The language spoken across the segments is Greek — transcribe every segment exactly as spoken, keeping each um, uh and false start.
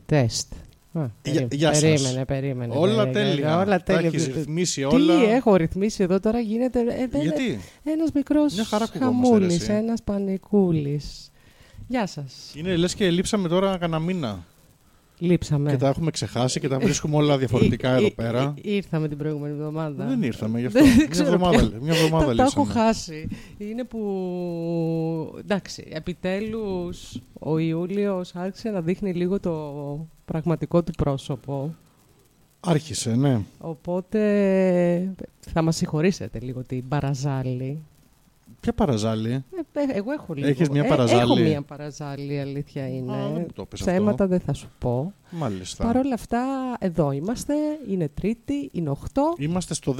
Τεστ. Α, Για, γεια σας. Περίμενε, περίμενε. Όλα περίμενε, τέλεια. Όλα Τα τέλεια. έχεις ρυθμίσει Τι όλα. έχω ρυθμίσει εδώ τώρα, γίνεται. Ε, Γιατί? Ένας μικρός Μια χαρά ακουγόμαστε, χαμούλης, ρε, εσύ. ένας πανικούλης. Γεια σας. Είναι λες και λείψαμε τώρα κανένα μήνα. Λείψαμε. Και τα έχουμε ξεχάσει και τα βρίσκουμε όλα διαφορετικά εδώ πέρα. Ήρθαμε την προηγούμενη εβδομάδα. Δεν ήρθαμε γι' αυτό. Δεν Μια ξέρω εβδομάδα, πια. μια εβδομάδα Τα, τα έχω λείψαμε. χάσει. Είναι που. Εντάξει, επιτέλους ο Ιούλιος άρχισε να δείχνει λίγο το πραγματικό του πρόσωπο. Άρχισε, ναι. Οπότε θα μας συγχωρήσετε λίγο την παραζάλη. Ποια παραζάλη? Ε, ε, εγώ έχω λίγο. Έχεις μια Ε, παραζάλη? έχω μια παραζάλη, η αλήθεια είναι. Α, δεν μου το πες Ψέματα αυτό. δεν θα σου πω. Μάλιστα. Παρ' όλα αυτά, εδώ είμαστε. Είναι Τρίτη, είναι οκτώ. Είμαστε στο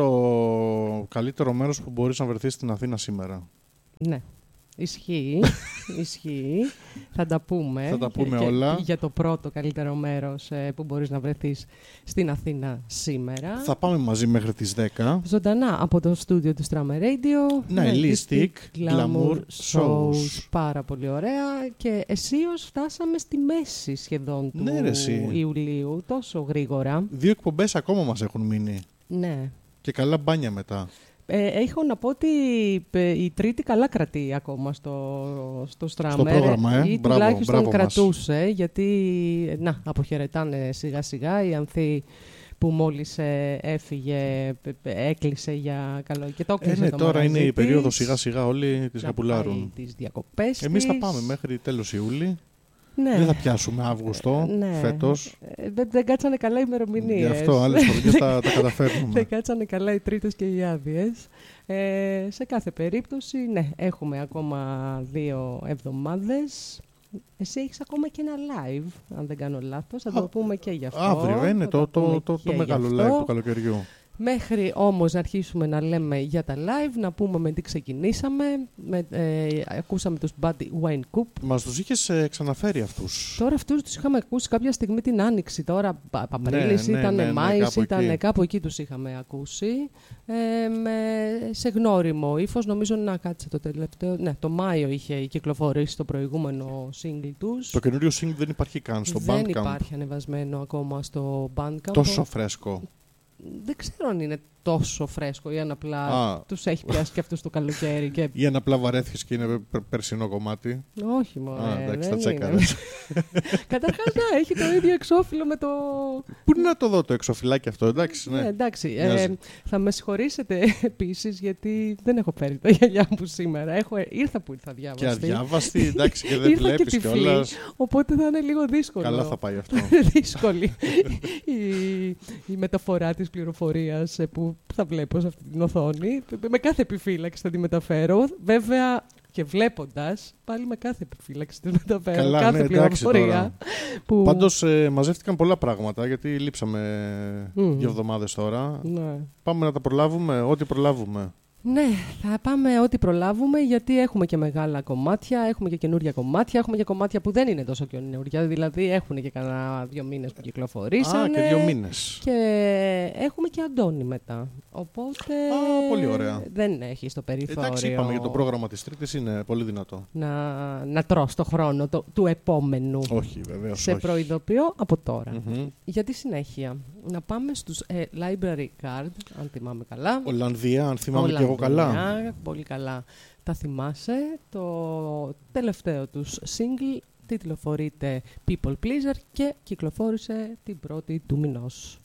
δεύτερο καλύτερο μέρος που μπορείς να βρεθείς στην Αθήνα σήμερα. Ναι. Ισχύει. Ισχύει. Θα τα πούμε. Θα τα πούμε και, όλα. Και για το πρώτο καλύτερο μέρος ε, που μπορείς να βρεθείς στην Αθήνα σήμερα. Θα πάμε μαζί μέχρι τις δέκα. Ζωντανά από το στούντιο του Strammer Radio. Nihilistic Glamour Shows. Πάρα πολύ ωραία. Και αισίως φτάσαμε στη μέση σχεδόν του Ναι, ρε, εσύ. Ιουλίου. Τόσο γρήγορα. Δύο εκπομπές ακόμα μας έχουν μείνει. Ναι. Και καλά μπάνια μετά. Ε, έχω να πω ότι ε, η Τρίτη καλά κρατεί ακόμα στο, στο Strammer. Στο πρόγραμμα, ε. Ή Μπράβο, τουλάχιστον μπράβο κρατούσε, γιατί ε, να, αποχαιρετάνε σιγά σιγά. Η Ανθή που μόλις ε, έφυγε, ε, ε, έκλεισε για καλό. Και το Ε, έκλεισε ναι, το τώρα είναι μαγαζί η περίοδος της, σιγά σιγά όλοι τις να καπουλάρουν. πάει τις διακοπές Εμείς θα της. πάμε μέχρι τέλος Ιούλη. Ναι. Δεν θα πιάσουμε Αύγουστο Ναι. φέτος. Ε, δεν, δεν κάτσανε καλά οι ημερομηνίες. Γι' αυτό άλλες φορές τα, τα καταφέρνουμε. Δεν κάτσανε καλά οι τρίτες και οι άδειες. Ε, σε κάθε περίπτωση, ναι, έχουμε ακόμα δύο εβδομάδες. Εσύ έχεις ακόμα και ένα live, αν δεν κάνω λάθος. Θα το Α, πούμε και γι' αυτό. Αύριο είναι Θα το, το, πούμε το, και το γι' μεγάλο αυτό. live του καλοκαιριού. Μέχρι όμως να αρχίσουμε να λέμε για τα live, να πούμε με τι ξεκινήσαμε. Με, ε, ακούσαμε τους Buddy Wine Coop. Μας τους είχες ε, ξαναφέρει αυτούς. Τώρα αυτούς τους είχαμε ακούσει κάποια στιγμή την Άνοιξη. Τώρα Απρίλης ναι, ήταν, ναι, ναι, Μάης κάπου ήταν, εκεί. κάπου εκεί τους είχαμε ακούσει. Ε, με, σε γνώριμο ύφος, νομίζω να κάτσε το τελευταίο. Ναι, το Μάιο είχε κυκλοφορήσει το προηγούμενο single τους. Το καινούριο single δεν υπάρχει καν στο δεν Bandcamp. υπάρχει ανεβασμένο ακόμα στο Bandcamp. Τόσο φρέσκο. Δεν ξέρω αν είναι τόσο φρέσκο ή αν απλά Α. τους έχει πιάσει και αυτούς το καλοκαίρι. Και... Ή αν απλά βαρέθηκες και είναι πε- περσινό κομμάτι. Όχι μόνο. Α, εντάξει, τα δεν τσέκαρες. είναι. Καταρχάς, ναι, έχει το ίδιο εξώφυλλο με το. Πού είναι να το δω το εξωφυλλάκι αυτό, εντάξει. Ναι. Ναι, εντάξει. Μοιάζει. Ε, θα με συγχωρήσετε επίσης γιατί δεν έχω φέρει τα γυαλιά μου σήμερα. Έχω, ήρθα που ήρθα Και διάβαστη. αδιάβαστη, εντάξει, και δεν Ήρθα και βλέπεις τυφλή, κιόλας. οπότε θα είναι λίγο δύσκολο. Καλά θα πάει αυτό. Δύσκολη η, η μεταφορά της πληροφορίας ε, που θα βλέπω σε αυτή την οθόνη. Με κάθε επιφύλαξη θα τη μεταφέρω. Βέβαια και βλέποντας, πάλι με κάθε επιφύλαξη τη μεταφέρω. Καλά, κάθε ναι, εντάξει πληροφορία. τώρα. Που... Πάντως ε, μαζεύτηκαν πολλά πράγματα γιατί λείψαμε Μμμ. δύο εβδομάδες τώρα. Ναι. Πάμε να τα προλάβουμε, ό,τι προλάβουμε. Ναι, θα πάμε ό,τι προλάβουμε γιατί έχουμε και μεγάλα κομμάτια, έχουμε και καινούργια κομμάτια, έχουμε και κομμάτια που δεν είναι τόσο καινούργια, δηλαδή έχουν και κανένα δύο μήνες που κυκλοφορήσανε. Α, και δύο μήνες. Και έχουμε και Αντώνη μετά, οπότε Α, πολύ ωραία. δεν έχει στο περιθώριο. Εντάξει, είπαμε για το πρόγραμμα της Τρίτης, είναι πολύ δυνατό. Να, να τρως το χρόνο το, του επόμενου. Όχι, βεβαίως. Σε όχι. προειδοποιώ από τώρα. Μμμ. Για τη συνέχεια, να πάμε στους ε, Library Card, αν θυμάμαι καλά. Ολλανδία, αν θυμάμαι Ολλανδία, και εγώ καλά. Πολύ καλά. Τα θυμάσαι. Το τελευταίο τους single τιτλοφορείται People Pleaser και κυκλοφόρησε την πρώτη του μηνός.